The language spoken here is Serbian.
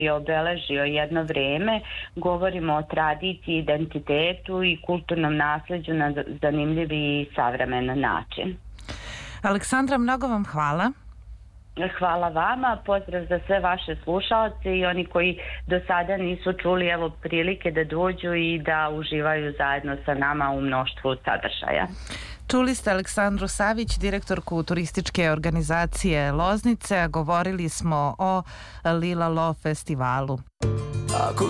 je obeležio jedno vreme. Govorimo o tradiciji, identitetu i kulturnom nasleđu na zanimljiv i savremen način. Aleksandra, mnogo vam hvala. Hvala vama, pozdrav za sve vaše slušaoce i oni koji do sada nisu čuli, evo prilike da dođu i da uživaju zajedno sa nama u mnoštvu sadržaja. Čuli ste Aleksandru Savić, direktorku turističke organizacije Loznice, a govorili smo o Lila Lo festivalu.